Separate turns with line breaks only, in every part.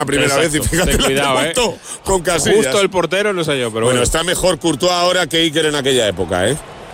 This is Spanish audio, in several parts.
la primera vez y fíjate
cuidado,
con Casillas.
Justo el portero no sé yo, pero
bueno, está mejor Courtois ahora que Iker en aquella época,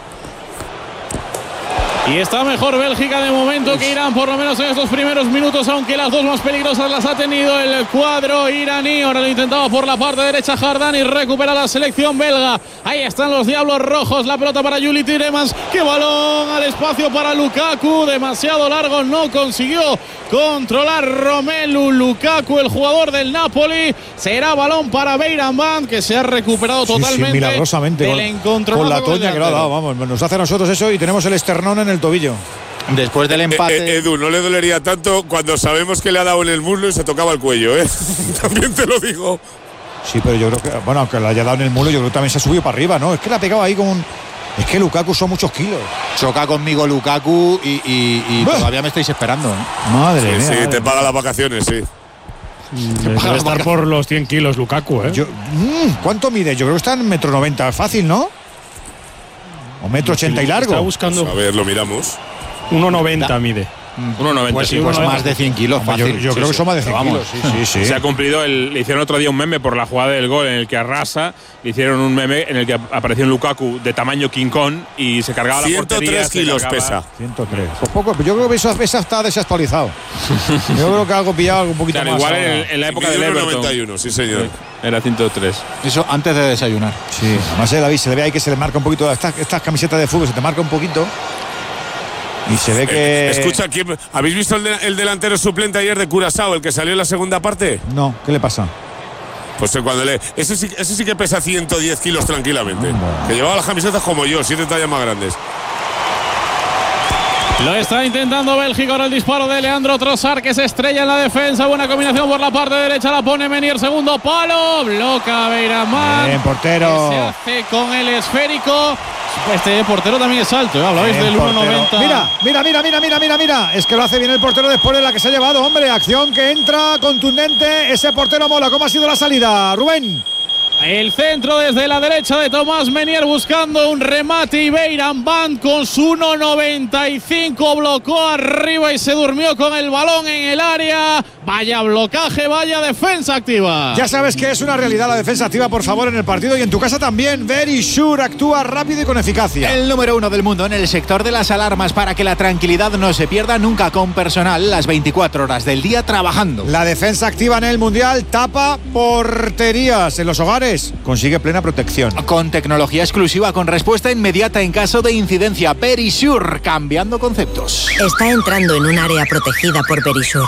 Y está mejor Bélgica de momento que Irán, por lo menos en estos primeros minutos, aunque las dos más peligrosas las ha tenido el cuadro iraní. Ahora lo intentaba por la parte derecha Jardán y recupera la selección belga. Ahí están los Diablos Rojos, la pelota para Juli Tielemans. ¡Qué balón al espacio para Lukaku! Demasiado largo, no consiguió controlar Romelu Lukaku, el jugador del Napoli. Será balón para Beiranvand, que se ha recuperado totalmente.
Milagrosamente. Con la toña que lo ha dado, vamos. Nos hace a nosotros eso y tenemos el esternón en el tobillo.
Después del empate.
Edu, no le dolería tanto cuando sabemos que le ha dado en el muslo y se tocaba el cuello, También te lo digo.
Sí, pero yo creo que, bueno, aunque le haya dado en el muslo, yo creo que también se ha subido para arriba, ¿no? Es que le ha pegado ahí con. Es que Lukaku son muchos kilos.
Choca conmigo Lukaku y todavía me estáis esperando,
Madre mía.
Sí, te paga las vacaciones, sí.
Debe estar por los 100 kilos Lukaku,
¿Cuánto mide? Yo creo que está en 1,90 m. Fácil, ¿no? O 1,80 m y largo.
Está buscando.
Pues a ver, lo miramos.
1,90 mide.
1,90.
Pues sí, pues más de 100 kilos, fácil.
Yo creo que son más de 100 kilos. Sí.
Se ha cumplido, le hicieron otro día un meme por la jugada del gol en el que arrasa. Le hicieron un meme en el que apareció un Lukaku de tamaño King Kong y se cargaba la portería.
103 kilos pesa.
103. Pues poco, yo creo que eso está desactualizado. Yo creo que algo pillado un poquito más.
Igual en la época del Everton.
91, sí señor.
Era 103.
Eso antes de desayunar.
Sí, además se le ve ahí que se le marca un poquito. Estas camisetas de fútbol se te marca un poquito. Y se ve que.
Escucha, ¿habéis visto el delantero suplente ayer de Curazao, el que salió en la segunda parte?
No, ¿qué le pasa?
Pues cuando ese sí que pesa 110 kilos tranquilamente. Que llevaba las camisetas como yo, 7 tallas más grandes.
Lo está intentando Bélgica, ahora el disparo de Leandro Trossard, que se estrella en la defensa. Buena combinación por la parte derecha, la pone Menier, segundo palo, bloca Beiranvand.
Bien, portero.
Se hace con el esférico. Este portero también es alto, hablabais del 1,90.
Mira. Es que lo hace bien el portero después de la que se ha llevado, hombre. Acción que entra contundente. Ese portero mola. ¿Cómo ha sido la salida, Rubén?
El centro desde la derecha de Tomás Menier buscando un remate y Beiranvand con su 1,95 blocó arriba y se durmió con el balón en el área. Vaya blocaje, vaya defensa activa.
Ya sabes que es una realidad la defensa activa, por favor, en el partido y en tu casa también. Verisure actúa rápido y con eficacia.
El número 1 del mundo en el sector de las alarmas para que la tranquilidad no se pierda nunca, con personal las 24 horas del día trabajando.
La defensa activa en el Mundial tapa porterías en los hogares. Consigue plena protección.
Con tecnología exclusiva, con respuesta inmediata en caso de incidencia. Verisure, cambiando conceptos.
Está entrando en un área protegida por Verisure.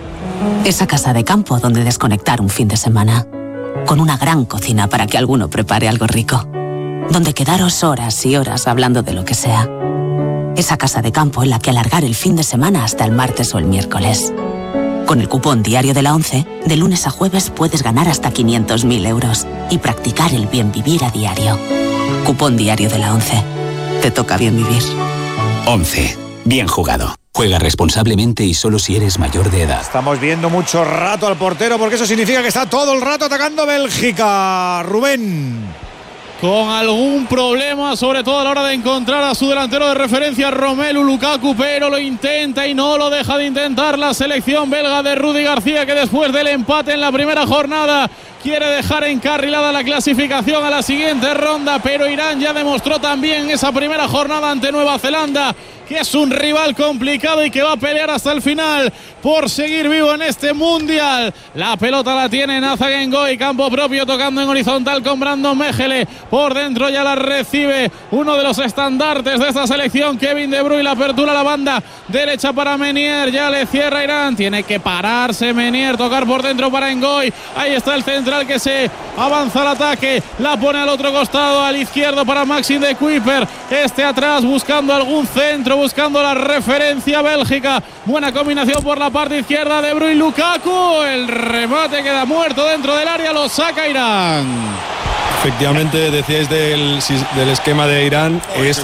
Esa casa de campo donde desconectar un fin de semana. Con una gran cocina para que alguno prepare algo rico. Donde quedaros horas y horas hablando de lo que sea. Esa casa de campo en la que alargar el fin de semana hasta el martes o el miércoles. Con el cupón diario de la ONCE, de lunes a jueves puedes ganar hasta 500.000 euros y practicar el bien vivir a diario. Cupón diario de la ONCE. Te toca bien vivir.
ONCE. Bien jugado. Juega responsablemente y solo si eres mayor de edad.
Estamos viendo mucho rato al portero porque eso significa que está todo el rato atacando Bélgica. Rubén.
Con algún problema, sobre todo a la hora de encontrar a su delantero de referencia, Romelu Lukaku, pero lo intenta y no lo deja de intentar la selección belga de Rudi García, que después del empate en la primera jornada quiere dejar encarrilada la clasificación a la siguiente ronda, pero Irán ya demostró también esa primera jornada ante Nueva Zelanda que es un rival complicado y que va a pelear hasta el final por seguir vivo en este mundial. La pelota la tiene Nathan Ngoy, campo propio, tocando en horizontal con Brandon Mejele. Por dentro ya la recibe uno de los estandartes de esta selección, Kevin De Bruyne. La apertura a la banda derecha para Menier, ya le cierra Irán, tiene que pararse Menier, tocar por dentro para Ngoy. Ahí está el central que se avanza al ataque, la pone al otro costado, al izquierdo para Maxime de Kuiper. Este atrás buscando algún centro, buscando la referencia Bélgica. Buena combinación por la parte izquierda, De Bruyne, Lukaku. El remate queda muerto dentro del área, lo saca Irán.
Efectivamente, decíais del esquema de Irán, es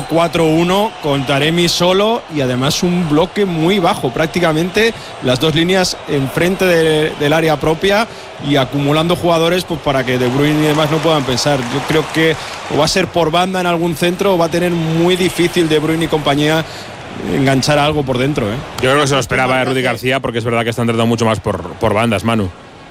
5-4-1 con Taremi solo y además un bloque muy bajo, prácticamente las dos líneas enfrente del área propia y acumulando jugadores pues para que De Bruyne y demás no puedan pensar. Yo creo que o va a ser por banda en algún centro o va a tener muy difícil De Bruyne y compañía enganchar algo por dentro.
Yo creo que se lo esperaba Rudi García, porque es verdad que está entrando mucho más por bandas, Manu.